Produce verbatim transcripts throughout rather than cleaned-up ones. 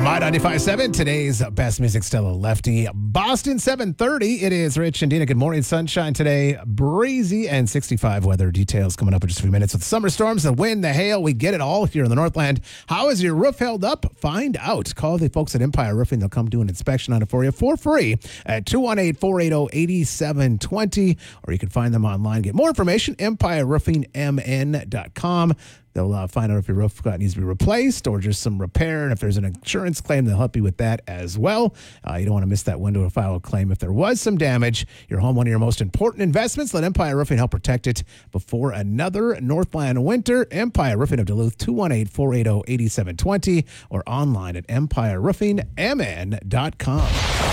My ninety-five point seven, today's best music, Stella Lefty. Boston, seven thirty. It is Rich and Dina. Good morning. Sunshine today. Breezy and sixty-five weather details coming up in just a few minutes with summer storms, the wind, the hail. We get it all here in the Northland. How is your roof held up? Find out. Call the folks at Empire Roofing. They'll come do an inspection on it for you for free at two one eight, four eight zero, eight seven two zero, or you can find them online. Get more information, empire roofing m n dot com. They'll uh, find out if your roof needs to be replaced or just some repair. And if there's an insurance claim, they'll help you with that as well. Uh, you don't want to miss that window to file a claim if there was some damage. Your home, one of your most important investments. Let Empire Roofing help protect it before another Northland winter. Empire Roofing of Duluth, two one eight, four eight zero, eight seven two zero, or online at empire roofing m n dot com.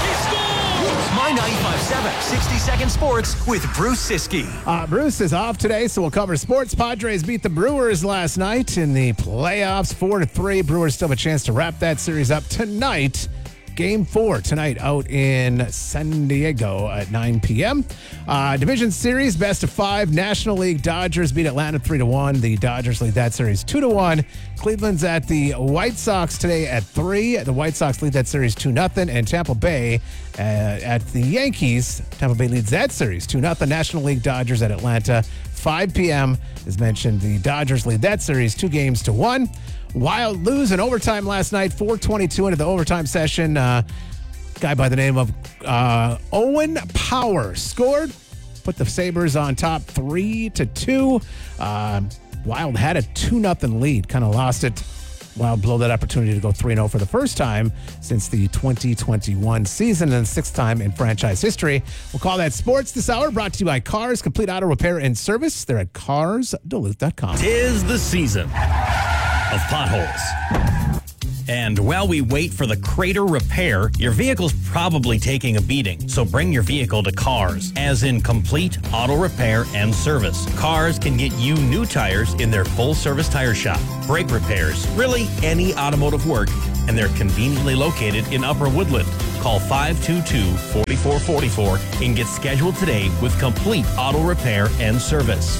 My ninety-five point seven, sixty-second Sports with Bruce Siskey. Uh, Bruce is off today, so we'll cover sports. Padres beat the Brewers last night in the playoffs, four to three. Brewers still have a chance to wrap that series up tonight. Game four tonight out in San Diego at nine p.m. Uh, Division Series, best of five. National League Dodgers beat Atlanta three to one. The Dodgers lead that series two to one. Cleveland's at the White Sox today at three. The White Sox lead that series two nothing. And Tampa Bay uh, at the Yankees. Tampa Bay leads that series two nothing. National League Dodgers at Atlanta, five p.m. As mentioned, the Dodgers lead that series two games to one. Wild lose in overtime last night, four twenty-two into the overtime session. Uh, guy by the name of uh, Owen Power scored, put the Sabres on top three to two. Uh, Wild had a two nothing lead, kind of lost it. Wild blow that opportunity to go three and oh for the first time since the twenty twenty-one season and the sixth time in franchise history. We'll call that sports this hour, brought to you by Cars, complete auto repair and service. They're at cars duluth dot com. Tis the season of potholes. And while we wait for the crater repair, your vehicle's probably taking a beating. So bring your vehicle to Cars, as in complete auto repair and service. Cars can get you new tires in their full-service tire shop, brake repairs, really any automotive work, and they're conveniently located in Upper Woodland. Call five two two, four four four four and get scheduled today with complete auto repair and service.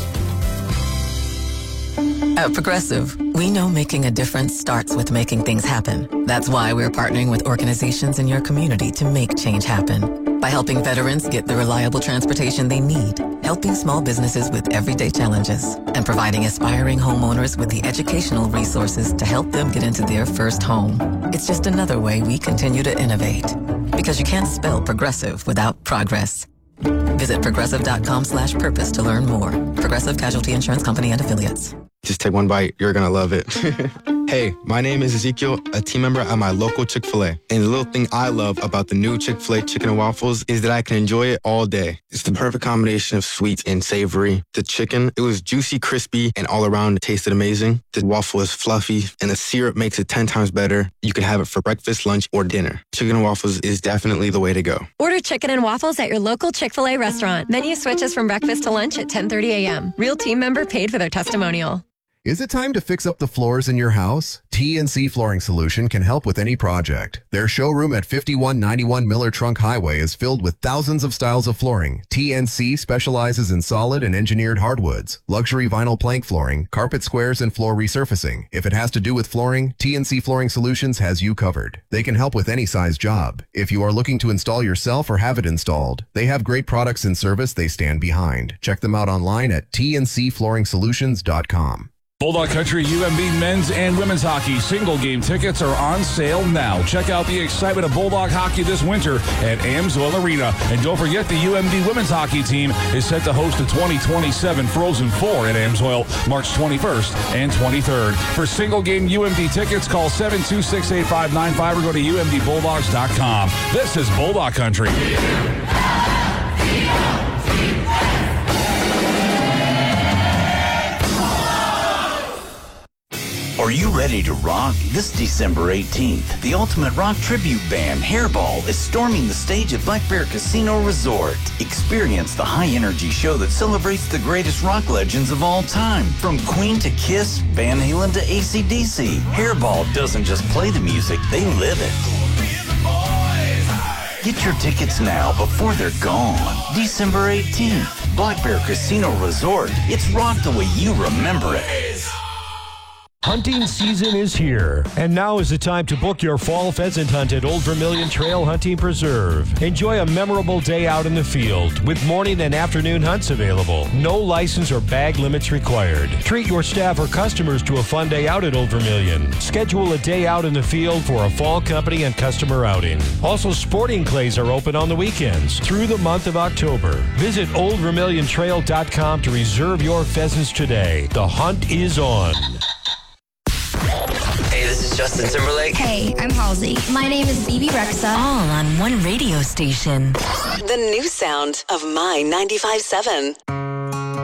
At Progressive, we know making a difference starts with making things happen. That's why we're partnering with organizations in your community to make change happen. By helping veterans get the reliable transportation they need, helping small businesses with everyday challenges, and providing aspiring homeowners with the educational resources to help them get into their first home. It's just another way we continue to innovate. Because you can't spell progressive without progress. Visit progressive.com slash purpose to learn more. Progressive Casualty Insurance Company and Affiliates. Just take one bite. You're going to love it. Hey, my name is Ezekiel, a team member at my local Chick-fil-A. And the little thing I love about the new Chick-fil-A chicken and waffles is that I can enjoy it all day. It's the perfect combination of sweet and savory. The chicken, it was juicy, crispy, and all around it tasted amazing. The waffle is fluffy, and the syrup makes it ten times better. You can have it for breakfast, lunch, or dinner. Chicken and waffles is definitely the way to go. Order chicken and waffles at your local Chick-fil-A restaurant. Menu switches from breakfast to lunch at ten thirty a.m. Real team member paid for their testimonial. Is it time to fix up the floors in your house? T N C Flooring Solution can help with any project. Their showroom at fifty-one ninety-one Miller Trunk Highway is filled with thousands of styles of flooring. T N C specializes in solid and engineered hardwoods, luxury vinyl plank flooring, carpet squares, and floor resurfacing. If it has to do with flooring, T N C Flooring Solutions has you covered. They can help with any size job. If you are looking to install yourself or have it installed, they have great products and service they stand behind. Check them out online at T N C flooring solutions dot com. Bulldog Country U M B men's and women's hockey single game tickets are on sale now. Check out the excitement of Bulldog hockey this winter at Amsoil Arena. And don't forget, the U M B women's hockey team is set to host the twenty twenty-seven Frozen Four at Amsoil March twenty-first and twenty-third. For single game U M B tickets, call seven two six, eight five nine five or go to U M B bulldogs dot com. This is Bulldog Country. Are you ready to rock? This December eighteenth, the ultimate rock tribute band, Hairball, is storming the stage at Black Bear Casino Resort. Experience the high-energy show that celebrates the greatest rock legends of all time. From Queen to Kiss, Van Halen to A C D C, Hairball doesn't just play the music, they live it. Get your tickets now before they're gone. December eighteenth, Black Bear Casino Resort. It's rock the way you remember it. Hunting season is here, and now is the time to book your fall pheasant hunt at Old Vermilion Trail Hunting Preserve. Enjoy a memorable day out in the field with morning and afternoon hunts available. No license or bag limits required. Treat your staff or customers to a fun day out at Old Vermilion. Schedule a day out in the field for a fall company and customer outing. Also, sporting clays are open on the weekends through the month of October. Visit old vermilion trail dot com to reserve your pheasants today. The hunt is on. Hey, this is Justin Timberlake. Hey, I'm Halsey. My name is Bebe Rexha. All on one radio station. The new sound of My ninety-five point seven.